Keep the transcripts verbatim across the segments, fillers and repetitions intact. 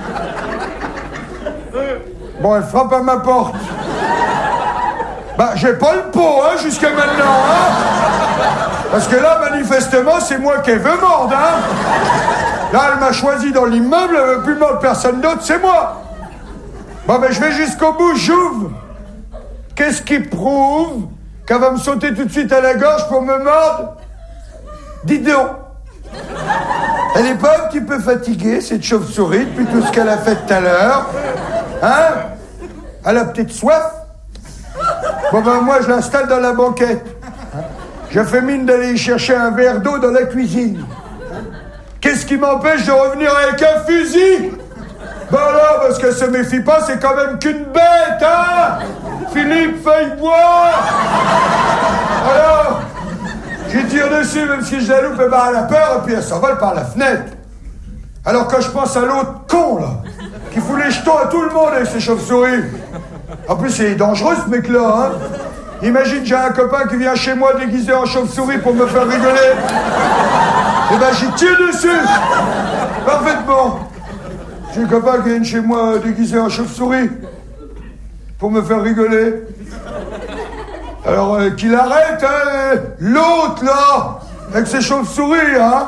Bon, elle frappe à ma porte. Bah, j'ai pas le pot, hein, jusqu'à maintenant, hein. Parce que là, manifestement, c'est moi qui veux mordre, hein. Là, elle m'a choisi dans l'immeuble, elle veut plus mordre personne d'autre, c'est moi. Bon, ben, je vais jusqu'au bout, j'ouvre. Qu'est-ce qui prouve qu'elle va me sauter tout de suite à la gorge pour me mordre? Dis donc. Elle est pas un petit peu fatiguée, cette chauve-souris, depuis tout ce qu'elle a fait tout à l'heure? Hein? Elle a peut-être soif? Bon ben moi je l'installe dans la banquette. Je fais mine d'aller y chercher un verre d'eau dans la cuisine. Qu'est-ce qui m'empêche de revenir avec un fusil? Ben là, parce qu'elle se méfie pas, c'est quand même qu'une bête, hein? Philippe Feuillebois! Alors, je tire dessus, même si je la loupe, et ben elle a peur, et puis elle s'envole par la fenêtre. Alors quand je pense à l'autre con, là, qui fout les jetons à tout le monde avec ses chauves-souris. En plus, il est dangereux, ce mec-là, hein. Imagine, j'ai un copain qui vient chez moi déguisé en chauve-souris pour me faire rigoler. Eh ben, j'y tire dessus. Parfaitement. J'ai un copain qui vient chez moi déguisé en chauve-souris pour me faire rigoler. Alors, euh, qu'il arrête, hein, l'autre, là, avec ses chauves-souris, hein.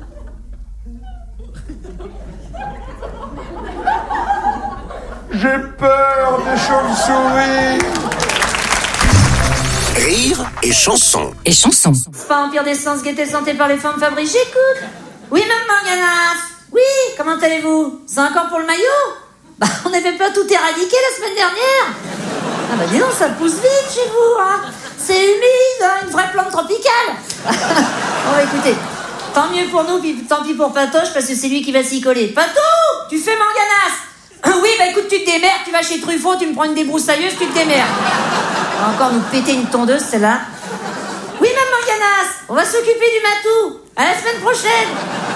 J'ai peur des chauves-souris. Rire et chanson. Et chanson. C'est pas Empire d'essence, gaieté, santé par les femmes Fabrice, j'écoute. Oui, maman Ganas. Oui, comment allez-vous? C'est encore pour le maillot? Bah, on n'avait pas tout éradiqué la semaine dernière. Ah bah dis donc, ça pousse vite chez vous, hein. C'est humide, hein, une vraie plante tropicale. Bon, écoutez, tant mieux pour nous, puis tant pis pour Patoche, parce que c'est lui qui va s'y coller. Patou, tu fais Manganas? Oui, bah écoute, tu te démerdes, tu vas chez Truffaut, tu me prends une débroussailleuse, tu te démerdes. On va encore nous péter une tondeuse, celle-là. Oui, maman Ganas, on va s'occuper du matou. À la semaine prochaine.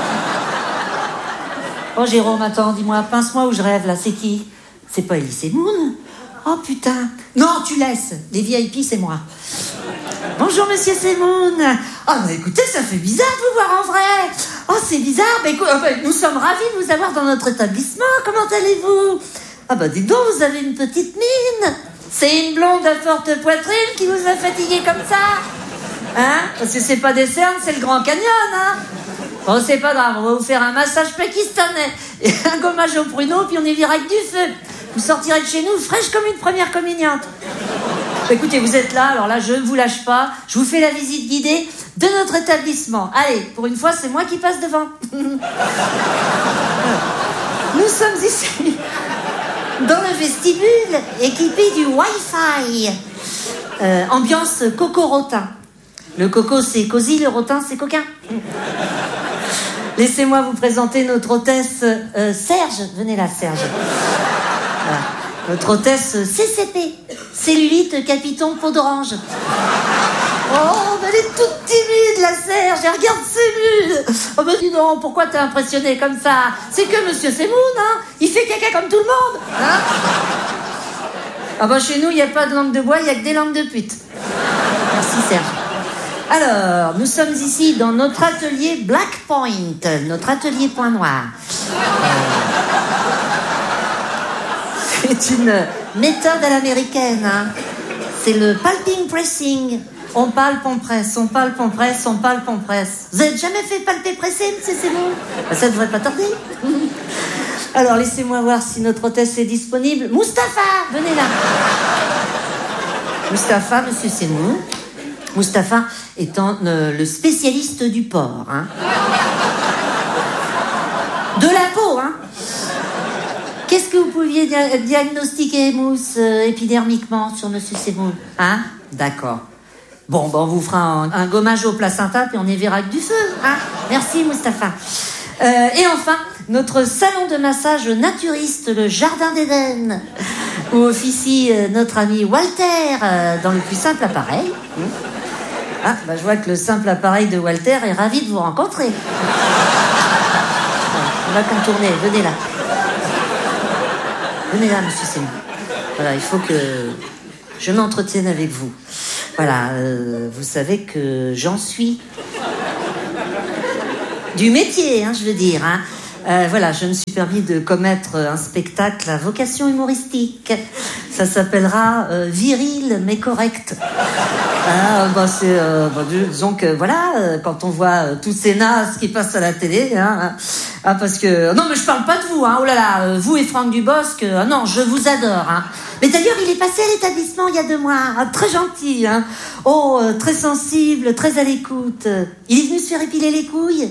Oh, Jérôme, attends, dis-moi, pince-moi où je rêve, là, c'est qui? C'est pas Elise Moon? Oh, putain. Non, tu laisses. Les V I P, c'est moi. Bonjour, monsieur Semoun. Oh, bah écoutez, ça fait bizarre de vous voir en vrai. Oh, c'est bizarre. Bah, écoute, oh, bah, nous sommes ravis de vous avoir dans notre établissement. Comment allez-vous? Ah, bah, dis donc, vous avez une petite mine. C'est une blonde à forte poitrine qui vous a fatigué comme ça? Hein? Parce que c'est pas des cernes, c'est le Grand Canyon, hein? Bon, c'est pas grave, on va vous faire un massage pakistanais et un gommage au pruneau, puis on est viré avec du feu. Vous sortirez de chez nous fraîche comme une première communiante. Écoutez, vous êtes là, alors là, je ne vous lâche pas. Je vous fais la visite guidée de notre établissement. Allez, pour une fois, c'est moi qui passe devant. Nous sommes ici, dans le vestibule, équipé du Wi-Fi. Euh, ambiance coco-rotin. Le coco, c'est cosy, le rotin, c'est coquin. Laissez-moi vous présenter notre hôtesse euh, Serge. Venez là, Serge. Voilà. Notre hôtesse C C P, cellulite capiton peau d'orange. Oh, mais elle est toute timide, la Serge. Elle regarde ses mules. Oh, mais dis donc, pourquoi t'es impressionné comme ça? C'est que monsieur Semoun, hein. Il fait caca comme tout le monde, hein. Ah bah, chez nous, il n'y a pas de langue de bois, il n'y a que des langues de pute. Merci, Serge. Alors, nous sommes ici dans notre atelier Black Point, notre atelier point noir. C'est une méthode à l'américaine, hein. C'est le palping pressing. On palpe, on presse, on palpe, on presse, on palpe, on presse. Vous n'avez jamais fait palper presser, monsieur Semoun? Ben, ça ne devrait pas tarder. Alors, laissez-moi voir si notre hôtesse est disponible. Mustapha, venez là. Mustapha, monsieur Semoun. Mustapha étant euh, le spécialiste du porc, hein. De la peau, hein. Qu'est-ce que vous pouviez dia- diagnostiquer, Mousse, euh, épidermiquement sur monsieur Semoun, hein? D'accord. Bon, ben on vous fera un, un gommage au placenta, puis on y verra avec du feu, hein. Merci, Mustapha. Euh, et enfin, notre salon de massage naturiste, le Jardin d'Éden, où officie euh, notre ami Walter euh, dans le plus simple appareil. Ah, bah je vois que le simple appareil de Walter est ravi de vous rencontrer. On va contourner, venez là. Venez là, monsieur Semoun. Voilà, il faut que je m'entretienne avec vous. Voilà, euh, vous savez que j'en suis. Du métier, hein, je veux dire. Hein. Euh, voilà, je me suis permis de commettre un spectacle à vocation humoristique. Ça s'appellera euh, Viril mais correct. Ah, bah, c'est, euh, bah, disons que voilà, euh, quand on voit euh, tous ces nazes qui passent à la télé, hein, ah, parce que non, mais je parle pas de vous, hein, oh là là, euh, vous et Franck Dubosc, euh, non, je vous adore, hein. Mais d'ailleurs, il est passé à l'établissement il y a deux mois, hein, très gentil, hein, oh, euh, très sensible, très à l'écoute. Euh, il est venu se faire épiler les couilles.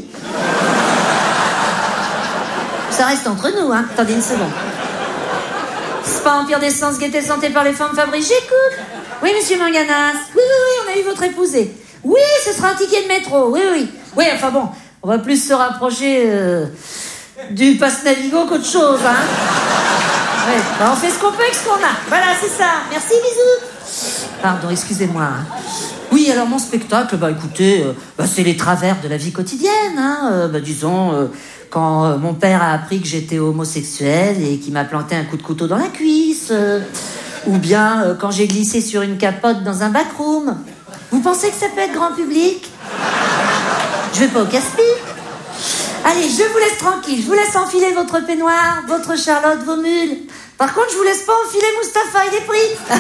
Ça reste entre nous, hein. Attendez une seconde. Spa Empire d'Essence, gaieté santé par les femmes Fabrice, j'écoute. Oui, monsieur Manganas. Oui, oui, oui, on a eu votre épousé. Oui, ce sera un ticket de métro. Oui, oui. Oui, enfin bon, on va plus se rapprocher euh, du passe Navigo qu'autre chose, hein. Oui, bah on fait ce qu'on peut avec ce qu'on a. Voilà, c'est ça. Merci, bisous. Pardon, excusez-moi. Oui, alors mon spectacle, bah écoutez, euh, bah, c'est les travers de la vie quotidienne, hein. Euh, bah disons, euh, quand euh, mon père a appris que j'étais homosexuel et qu'il m'a planté un coup de couteau dans la cuisse... Euh, Ou bien euh, quand j'ai glissé sur une capote dans un backroom. Vous pensez que ça peut être grand public? Je vais pas au casse-pipe. Allez, je vous laisse tranquille. Je vous laisse enfiler votre peignoir, votre Charlotte, vos mules. Par contre, je vous laisse pas enfiler Mustapha, il est pris.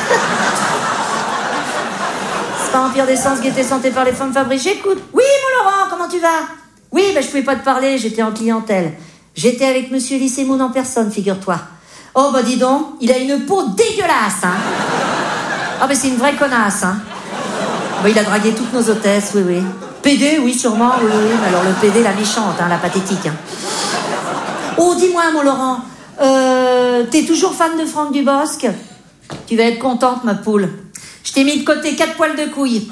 C'est pas Empire d'Essence, gaieté santé par les femmes Fabrice, j'écoute. Oui, mon Laurent, comment tu vas? Oui, bah je pouvais pas te parler, j'étais en clientèle. J'étais avec monsieur Lycémoun en personne, figure-toi. Oh, bah dis donc, il a une peau dégueulasse, hein. Ah, bah c'est une vraie connasse, hein. Bah, il a dragué toutes nos hôtesses, oui, oui. P D, oui, sûrement, oui, oui. Alors le P D, la méchante, hein, la pathétique, hein. Oh, dis-moi, mon Laurent, euh, t'es toujours fan de Franck Dubosc? Tu vas être contente, ma poule. Je t'ai mis de côté quatre poils de couilles.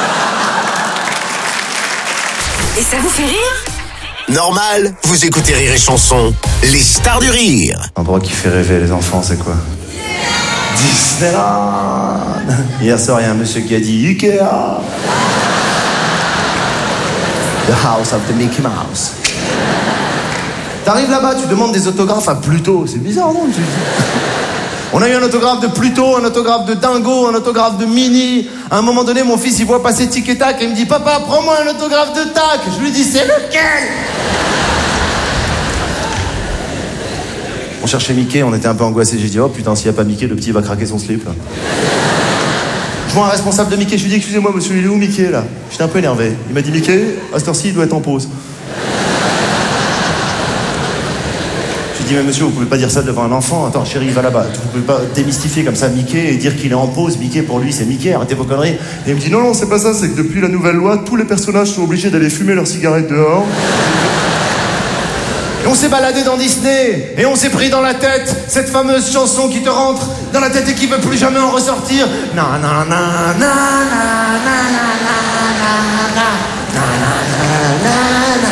Et ça vous fait rire ? Normal, vous écoutez Rire et Chanson, les stars du rire. L'endroit qui fait rêver les enfants, c'est quoi? Disneyland. Hier soir, il y a un monsieur qui a dit Ikea. The house of the Mickey Mouse. T'arrives là-bas, tu demandes des autographes à Pluto. C'est bizarre, non? On a eu un autographe de Pluto, un autographe de Dingo, un autographe de Minnie. À un moment donné, mon fils, il voit passer Tic et Tac et il me dit « Papa, prends-moi un autographe de Tac !» Je lui dis « C'est lequel ?» On cherchait Mickey, on était un peu angoissés. J'ai dit « Oh putain, s'il n'y a pas Mickey, le petit va craquer son slip. » Là. Je vois un responsable de Mickey, je lui dis « Excusez-moi, monsieur, il est où Mickey, là ?» J'étais un peu énervé. Il m'a dit « Mickey, à cette heure-ci, il doit être en pause. » Je dis, mais monsieur, vous pouvez pas dire ça devant un enfant. Attends, chérie, va là-bas. Vous pouvez pas démystifier comme ça Mickey et dire qu'il est en pause. Mickey, pour lui, c'est Mickey. Arrêtez vos conneries. Et il me dit, non, non, c'est pas ça. C'est que depuis la nouvelle loi, tous les personnages sont obligés d'aller fumer leurs cigarettes dehors. Et on s'est baladé dans Disney. Et on s'est pris dans la tête cette fameuse chanson qui te rentre dans la tête et qui veut plus jamais en ressortir. Na na na na na na na na na na na na.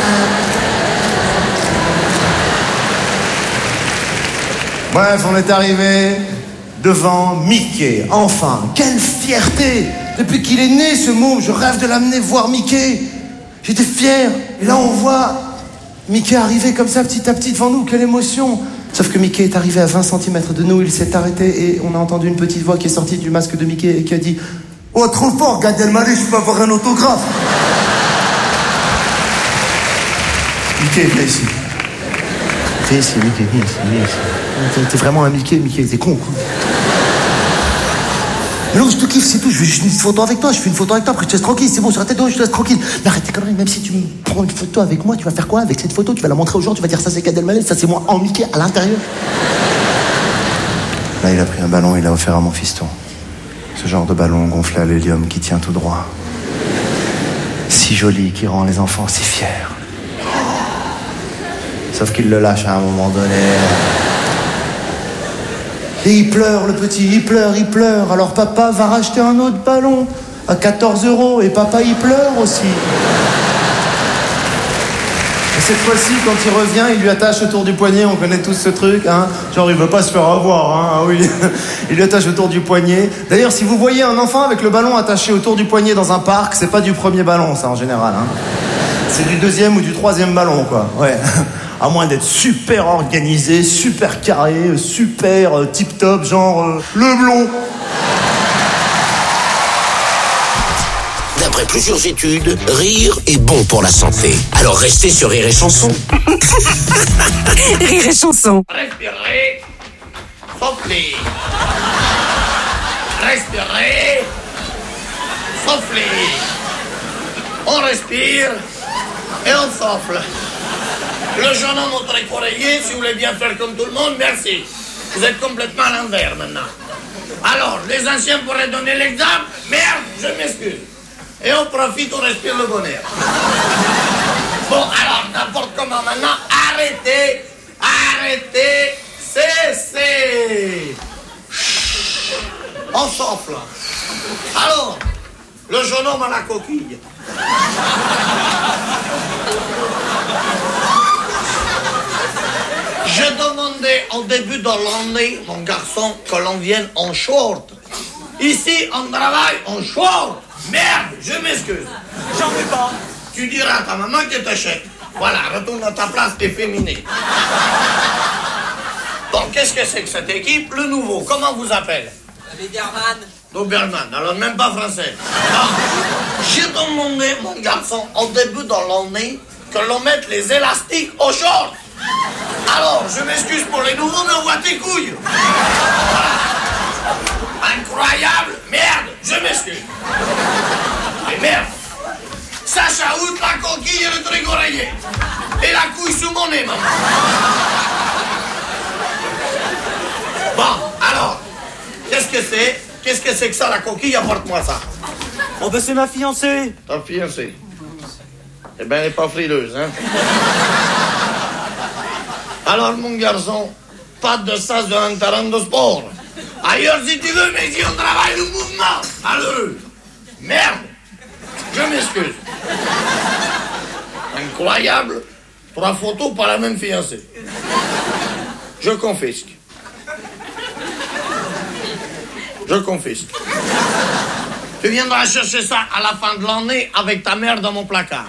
Bref, on est arrivé devant Mickey. Enfin, quelle fierté! Depuis qu'il est né, ce môme, je rêve de l'amener voir Mickey. J'étais fier. Et là, on voit Mickey arriver comme ça, petit à petit, devant nous. Quelle émotion! Sauf que Mickey est arrivé à vingt centimètres de nous. Il s'est arrêté et on a entendu une petite voix qui est sortie du masque de Mickey et qui a dit « Oh, trop fort, Gad Elmaleh, je peux avoir un autographe !» Mickey, viens ici. Viens ici, Mickey, viens ici, viens ici. T'es vraiment un Mickey, Mickey, t'es con, quoi. Mais non, je te kiffe, c'est tout. Je veux juste une photo avec toi. Je fais une photo avec toi, après je te laisse tranquille. C'est bon, sur la tête de haut, je te laisse tranquille. Mais arrête tes conneries, même si tu me prends une photo avec moi, tu vas faire quoi avec cette photo? Tu vas la montrer aux gens, tu vas dire ça c'est Gad Elmaleh, ça c'est moi en Mickey à l'intérieur. Là, il a pris un ballon, il l'a offert à mon fiston. Ce genre de ballon gonflé à l'hélium qui tient tout droit. Si joli, qui rend les enfants si fiers. Sauf qu'il le lâche à un moment donné. Et il pleure, le petit, il pleure, il pleure. Alors papa va racheter un autre ballon à quatorze euros. Et papa, il pleure aussi. Et cette fois-ci, quand il revient, il lui attache autour du poignet. On connaît tous ce truc, hein. Genre, il veut pas se faire avoir, hein. Ah oui. Il lui attache autour du poignet. D'ailleurs, si vous voyez un enfant avec le ballon attaché autour du poignet dans un parc, c'est pas du premier ballon, ça, en général, hein. C'est du deuxième ou du troisième ballon, quoi. Ouais. À moins d'être super organisé, super carré, super euh, tip-top, genre euh, le blond. D'après plusieurs études, rire est bon pour la santé. Alors restez sur Rire et Chanson. Rire et Chanson. Respirez. Soufflez. Respirez. Soufflez. On respire et on souffle. Le jeune homme au trait oreiller, si vous voulez bien faire comme tout le monde, merci. Vous êtes complètement à l'envers maintenant. Alors, les anciens pourraient donner l'exemple. Merde, je m'excuse. Et on profite, on respire le bon air. Bon, alors, n'importe comment maintenant, arrêtez, arrêtez, cessez. On souffle. Alors, le jeune homme à la coquille. Je demandais au début de l'année, mon garçon, que l'on vienne en short. Ici, on travaille en short. Merde, je m'excuse. J'en veux pas. Tu diras à ta maman qu'elle t'achète. Voilà, retourne à ta place efféminée. Bon, qu'est-ce que c'est que cette équipe? Le nouveau, comment vous appelle? Doberman. Doberman, alors même pas français. Non. J'ai demandé, mon garçon, au début de l'année, que l'on mette les élastiques aux shorts. Alors, je m'excuse pour les nouveaux, mais on voit tes couilles. Voilà. Incroyable. Merde, je m'excuse. Et merde. Sacha out la coquille et le truc oreiller. Et la couille sous mon nez, maman. Bon, alors, qu'est-ce que c'est? Qu'est-ce que c'est que ça, la coquille? Apporte-moi ça. Oh ben c'est ma fiancée. Ta fiancée? Eh ben, elle n'est pas frileuse, hein? Alors, mon garçon, pas de ça sur un terrain de sport. Ailleurs, si tu veux, mais ici, on travaille le mouvement. Malheureux. Merde. Je m'excuse. Incroyable. Trois photos, pas la même fiancée. Je confisque. Je confisque. Tu viendras chercher ça à la fin de l'année avec ta mère dans mon placard.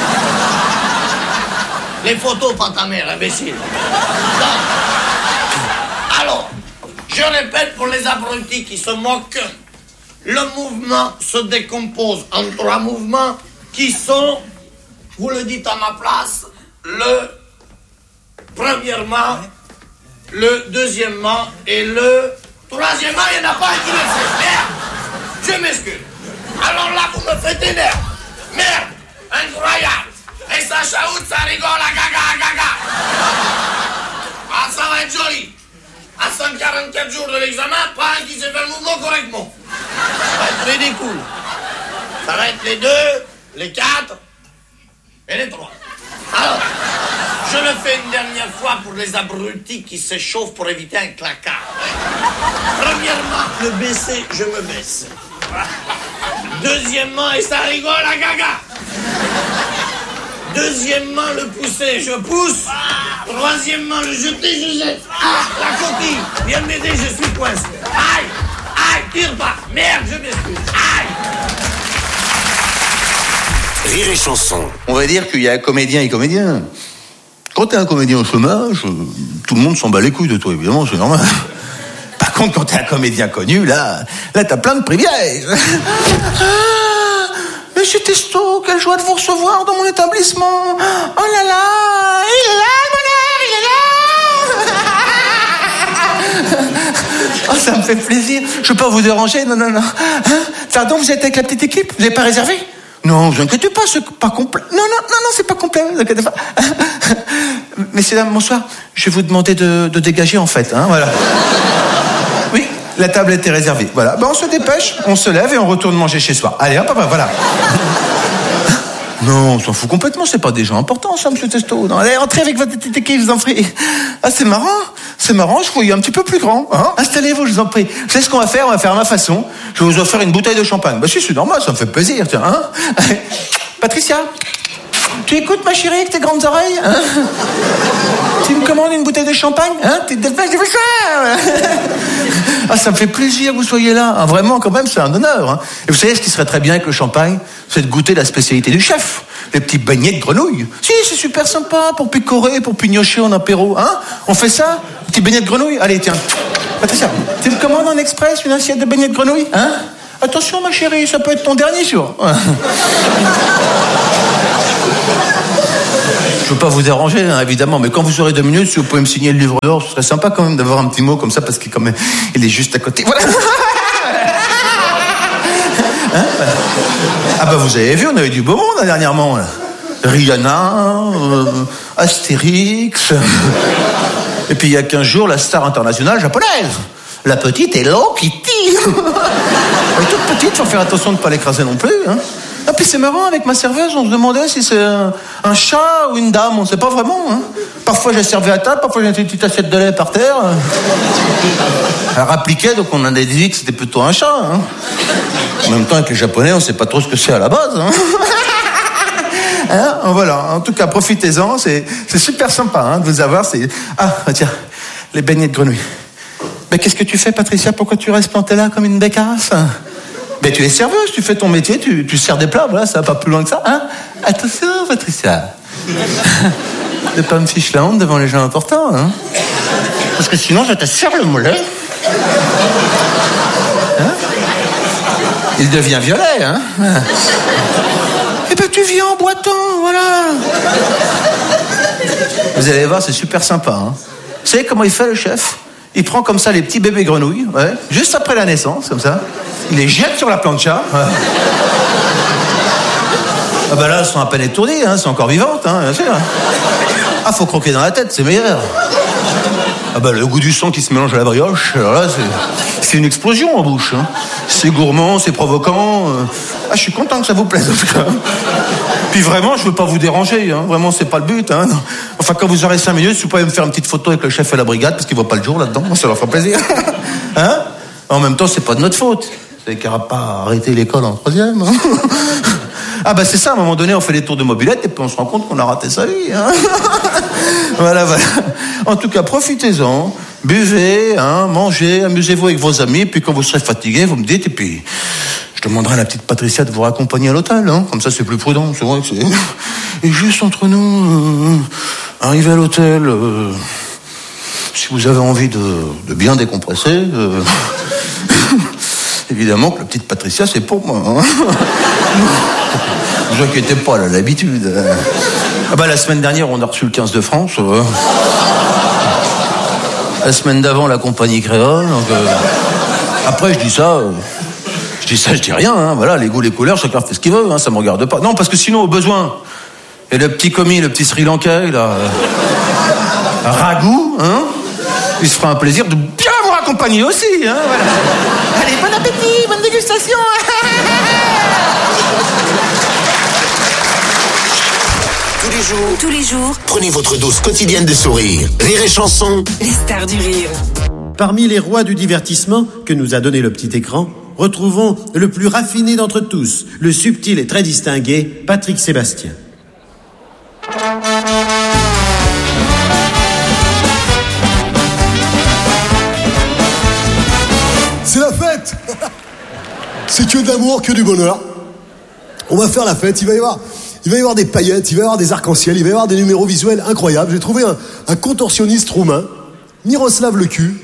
Les photos, pas ta mère, imbécile. Non. Alors, je répète pour les abrutis qui se moquent, le mouvement se décompose en trois mouvements qui sont, vous le dites à ma place, le premièrement, le deuxièmement et le troisièmement, il n'y en a pas un qui le fait. Merde, je m'excuse. Alors là, vous me faites énerve. Merde, incroyable. Et ça chaoute, ça rigole, à gaga, à gaga. Ah, ça va être joli. À cent quarante-quatre jours de l'examen, pas un qui sait faire le mouvement correctement. Ça va être ridicule. Ça va être les deux, les quatre et les trois. Alors, je le fais une dernière fois pour les abrutis qui s'échauffent pour éviter un claquard. Premièrement, le baisser, je me baisse. Deuxièmement, et ça rigole, à gaga. Deuxièmement, le pousser, je pousse. Troisièmement, le jeter, je jette. Ah, la coquille, viens m'aider, je suis coincé. Aïe, aïe, tire pas. Merde, je m'excuse. Aïe. Rire et Chanson. On va dire qu'il y a comédien et comédien. Quand t'es un comédien au chômage, tout le monde s'en bat les couilles de toi, évidemment, c'est normal. Par contre, quand t'es un comédien connu, là, là t'as plein de privilèges. Ah, Monsieur Testo, quelle joie de vous recevoir dans mon établissement. Oh là là, il est là, le bonheur, il est là. Oh, ça me fait plaisir. Je peux pas vous déranger, non, non, non. Hein? Pardon, vous êtes avec la petite équipe? Vous n'avez pas réservé? Non, vous inquiétez pas, c'est pas complet. Non, non, non, non, c'est pas complet, vous inquiétez pas. Messieurs, dames, bonsoir. Je vais vous demander de, de dégager, en fait, hein, voilà. Oui, la table était réservée. Voilà, ben, on se dépêche, on se lève et on retourne manger chez soi. Allez, hop, hop, hop, voilà. Non, on s'en fout complètement, c'est pas des gens importants, ça, monsieur Testo. Non, allez, entrez avec votre petite équipe, je vous en prie. Ah, c'est marrant, c'est marrant, je voyais un petit peu plus grand, hein. Installez-vous, je vous en prie. Vous savez ce qu'on va faire? On va faire à ma façon. Je vais vous offrir une bouteille de champagne. Bah si, c'est normal, ça me fait plaisir, tiens, hein. Patricia, tu écoutes, ma chérie, avec tes grandes oreilles, hein? Tu me commandes une bouteille de champagne, hein? T'es de fait, ah, ça me fait plaisir que vous soyez là, hein. Vraiment, quand même, c'est un honneur, hein. Et vous savez ce qui serait très bien avec le champagne? C'est de goûter la spécialité du chef, les petits beignets de grenouille. Si, c'est super sympa pour picorer, pour pignocher en apéro, hein? On fait ça? Petits beignets de grenouille? Allez, tiens. Patricia, tu me commandes en express une assiette de beignets de grenouille, hein? Attention ma chérie, ça peut être ton dernier jour. Je veux pas vous déranger, hein, évidemment, mais quand vous aurez deux minutes, si vous pouvez me signer le livre d'or, ce serait sympa quand même d'avoir un petit mot comme ça, parce qu'il quand même, il est juste à côté. Voilà. Hein, ah bah vous avez vu, on a eu du beau monde hein, dernièrement. Là. Rihanna, euh, Astérix. Et puis il y a quinze jours, la star internationale japonaise. La petite Hello Kitty. Elle est toute petite, faut faire attention de ne pas l'écraser non plus. Hein. Ah puis c'est marrant, avec ma serveuse, on se demandait si c'est un, un chat ou une dame, on ne sait pas vraiment. Hein. Parfois j'ai servi à table, parfois j'ai une petite assiette de lait par terre. Elle rappliquait, donc on a déduit que c'était plutôt un chat. Hein. En même temps, avec les Japonais, on ne sait pas trop ce que c'est à la base. Hein. Hein, voilà, en tout cas, profitez-en, c'est, c'est super sympa hein, de vous avoir. C'est... Ah, tiens, les beignets de grenouille. Mais qu'est-ce que tu fais, Patricia? Pourquoi tu restes plantée là comme une bécasse? Mais tu es serveuse, tu fais ton métier, tu, tu sers des plats, voilà, ça va pas plus loin que ça. Hein? Attention, Patricia. Ne pas me fiche la honte devant les gens importants. Hein? Parce que sinon, je te serre le mollet. Hein? Il devient violet, hein? Eh ben, tu viens en boitant, voilà. Vous allez voir, c'est super sympa. Hein? Vous savez comment il fait, le chef? Il prend comme ça les petits bébés grenouilles, ouais, juste après la naissance, comme ça. Il les jette sur la plancha. Ouais. Ah bah là, elles sont à peine étourdies, hein, elles sont encore vivantes, hein, bien sûr. Ah, faut croquer dans la tête, c'est meilleur. Ah bah le goût du sang qui se mélange à la brioche, alors là, c'est, c'est une explosion en bouche. Hein. C'est gourmand, c'est provoquant. Euh... Ah, je suis content que ça vous plaise, en tout cas. Puis vraiment, je veux pas vous déranger, hein. Vraiment, c'est pas le but. Hein. Enfin, quand vous aurez cinq minutes, si vous pouvez me faire une petite photo avec le chef et la brigade, parce qu'il voit pas le jour là-dedans, ça leur fera plaisir. Hein? En même temps, c'est pas de notre faute. C'est qu'il n'aura pas arrêté l'école en troisième. Hein. Ah bah c'est ça, à un moment donné, on fait des tours de mobilette et puis on se rend compte qu'on a raté sa vie. Hein. Voilà, voilà. En tout cas, profitez-en, buvez, hein, mangez, amusez-vous avec vos amis, puis quand vous serez fatigué, vous me dites, et puis je demanderai à la petite Patricia de vous raccompagner à l'hôtel, hein. Comme ça c'est plus prudent, c'est vrai que c'est... Et juste entre nous, euh, arrivez à l'hôtel, euh, si vous avez envie de, de bien décompresser, euh, évidemment que la petite Patricia, c'est pour moi. Hein. Ne vous inquiétez pas, elle a l'habitude. Ah bah, la semaine dernière, on a reçu le quinze de France. Euh. La semaine d'avant, la compagnie créole. Donc, euh. Après, je dis ça... Euh... Je dis ça, je dis rien, hein. Voilà, les goûts, les couleurs, chacun fait ce qu'il veut, hein. Ça me regarde pas. Non, parce que sinon, au besoin, et le petit commis, le petit Sri Lankais, là... Euh... Ragout, hein. Il se fera un plaisir de bien vous raccompagner aussi, hein, voilà. Allez, bon appétit, bonne dégustation. Tous les jours, Tous les jours, prenez votre dose quotidienne de sourire. Rire et chanson. les stars du rire. Parmi les rois du divertissement que nous a donné le petit écran, retrouvons le plus raffiné d'entre tous, le subtil et très distingué Patrick Sébastien. C'est la fête. C'est que de l'amour, que du bonheur. On va faire la fête, il va y avoir, il va y avoir des paillettes, il va y avoir des arcs-en-ciel, il va y avoir des numéros visuels incroyables. J'ai trouvé un, un contorsionniste roumain, Miroslav le cul.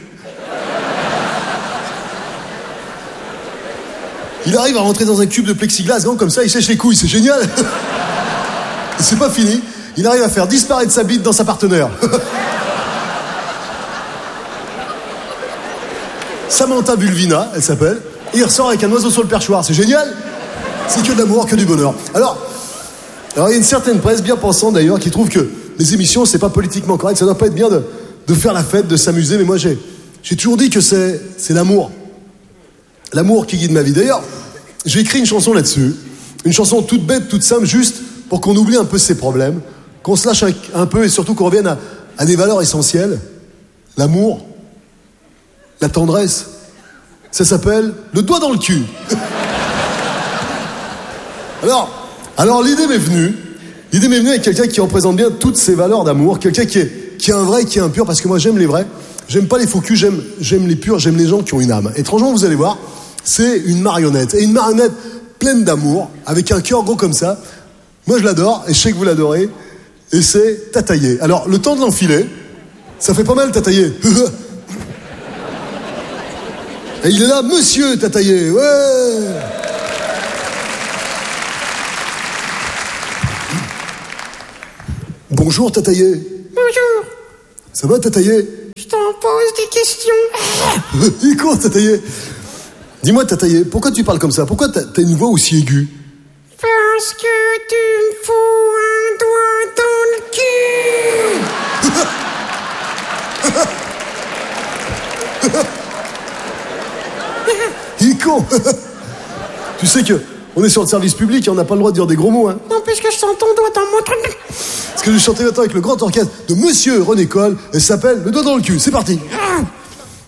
Il arrive à rentrer dans un cube de plexiglas grand comme ça, il sèche les couilles, c'est génial. Et c'est pas fini, il arrive à faire disparaître sa bite dans sa partenaire. Samantha Bulvina, elle s'appelle, et il ressort avec un oiseau sur le perchoir, c'est génial. C'est que de l'amour, que du bonheur. Alors, alors il y a une certaine presse, bien pensante d'ailleurs, qui trouve que les émissions, c'est pas politiquement correct, ça doit pas être bien de, de faire la fête, de s'amuser, mais moi j'ai, j'ai toujours dit que c'est, c'est l'amour. L'amour qui guide ma vie. D'ailleurs, j'ai écrit une chanson là-dessus, une chanson toute bête, toute simple, juste pour qu'on oublie un peu ses problèmes, qu'on se lâche un, un peu et surtout qu'on revienne à, à des valeurs essentielles. L'amour, la tendresse, ça s'appelle le doigt dans le cul. Alors, alors l'idée m'est venue, l'idée m'est venue avec quelqu'un qui représente bien toutes ces valeurs d'amour, quelqu'un qui est, qui est un vrai, qui est un pur, parce que moi j'aime les vrais, j'aime pas les faux culs, j'aime, j'aime les purs, j'aime les gens qui ont une âme. Étrangement, vous allez voir, c'est une marionnette, et une marionnette pleine d'amour, avec un cœur gros comme ça. Moi je l'adore, et je sais que vous l'adorez, et c'est Tataillé. Alors, le temps de l'enfiler, ça fait pas mal Tataillé. Et il est là, monsieur Tataillé, ouais. Bonjour Tataillé. Bonjour. Ça va Tataillé? Je t'en pose des questions. Il court Tataillé. Dis-moi Tataillé, pourquoi tu parles comme ça? Pourquoi t'as, t'as une voix aussi aiguë? Parce que tu me fous un doigt dans le cul. Il est con. Tu sais que on est sur le service public et on n'a pas le droit de dire des gros mots, hein. Non, puisque je sens ton doigt dans mon truc. Parce que je vais chanter maintenant avec le grand orchestre de Monsieur René Coll, et ça s'appelle Le doigt dans le cul. C'est parti. Ah.